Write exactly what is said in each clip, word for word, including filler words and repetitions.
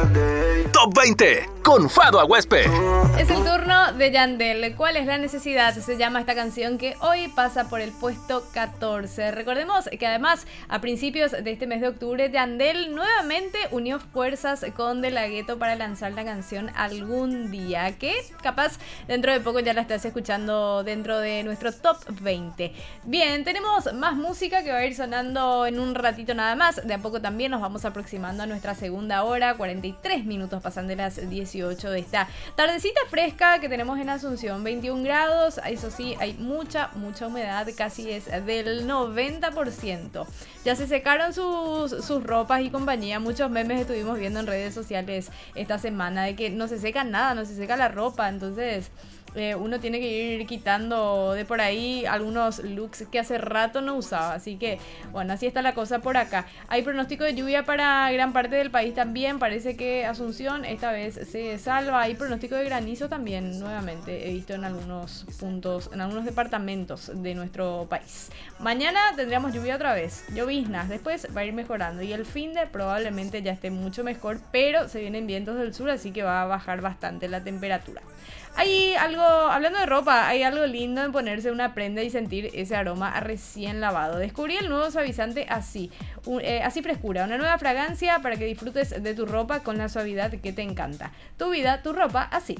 Top veinte con Fado Aguespe. Es el turno de Yandel. ¿Cuál es la necesidad? Se llama esta canción que hoy pasa por el puesto catorce. Recordemos que además a principios de este mes de octubre Yandel nuevamente unió fuerzas con De La Ghetto para lanzar la canción Algún Día, que capaz dentro de poco ya la estás escuchando dentro de nuestro top veinte. Bien, tenemos más música que va a ir sonando en un ratito nada más. De a poco también nos vamos aproximando a nuestra segunda hora, cuarenta y tres minutos pasan de las dieciocho de esta tardecita fresca que tenemos en Asunción, veintiún grados, eso sí, hay mucha, mucha humedad, casi es del noventa por ciento. Ya se secaron sus, sus ropas y compañía, muchos memes estuvimos viendo en redes sociales esta semana de que no se seca nada, no se seca la ropa, entonces... Eh, uno tiene que ir quitando de por ahí algunos looks que hace rato no usaba. Así que, bueno, así está la cosa por acá. Hay pronóstico de lluvia para gran parte del país también. Parece que Asunción esta vez se salva. Hay pronóstico de granizo también, nuevamente. He visto en algunos puntos, en algunos departamentos de nuestro país. Mañana tendríamos lluvia otra vez. Lloviznas, después va a ir mejorando. Y el fin de probablemente ya esté mucho mejor. Pero se vienen vientos del sur, así que va a bajar bastante la temperatura. Hay algo, hablando de ropa, hay algo lindo en ponerse una prenda y sentir ese aroma a recién lavado. Descubrí el nuevo suavizante Así, un, eh, Así Frescura, una nueva fragancia para que disfrutes de tu ropa con la suavidad que te encanta. Tu vida, tu ropa, así.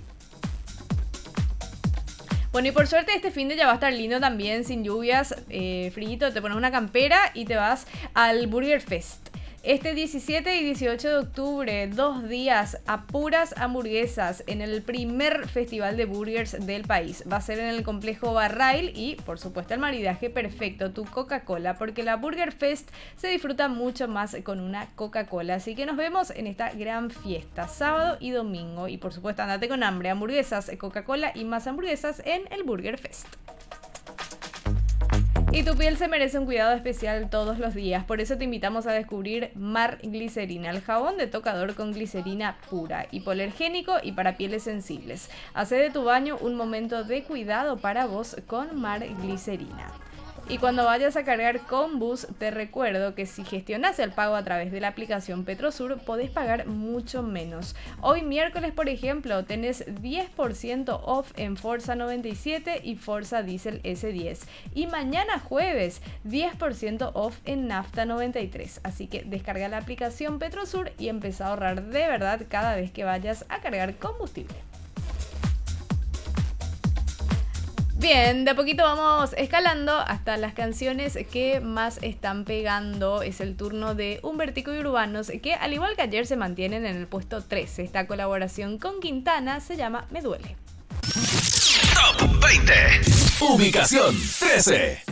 Bueno, y por suerte este fin de ya va a estar lindo también, sin lluvias, eh, frío, te pones una campera y te vas al Burger Fest. Este diecisiete y dieciocho de octubre, dos días a puras hamburguesas en el primer festival de burgers del país. Va a ser en el complejo Barrail y, por supuesto, el maridaje perfecto, tu Coca-Cola, porque la Burger Fest se disfruta mucho más con una Coca-Cola. Así que nos vemos en esta gran fiesta, sábado y domingo. Y, por supuesto, andate con hambre, hamburguesas, Coca-Cola y más hamburguesas en el Burger Fest. Y tu piel se merece un cuidado especial todos los días, por eso te invitamos a descubrir Mar Glicerina, el jabón de tocador con glicerina pura, hipoalergénico y para pieles sensibles. Hacé de tu baño un momento de cuidado para vos con Mar Glicerina. Y cuando vayas a cargar con bus, te recuerdo que si gestionas el pago a través de la aplicación Petrosur, podés pagar mucho menos. Hoy miércoles, por ejemplo, tenés diez por ciento off en Forza noventa y siete y Forza Diesel ese diez. Y mañana jueves, diez por ciento off en Nafta noventa y tres. Así que descarga la aplicación Petrosur y empezá a ahorrar de verdad cada vez que vayas a cargar combustible. Bien, de a poquito vamos escalando hasta las canciones que más están pegando. Es el turno de Humbertico y Urbanos, que al igual que ayer se mantienen en el puesto trece. Esta colaboración con Quintana se llama Me Duele. Top veinte. Ubicación trece.